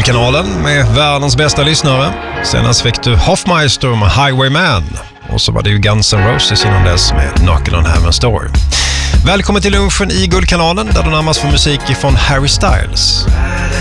Guldkanalen med världens bästa lyssnare. Senast fick du Hoffmeister med Highwayman. Och så var det ju Guns N' Roses innan dess med Knockin' on Heaven's Door. Välkommen till lunchen i Guldkanalen där du närmast får musik från Harry Styles.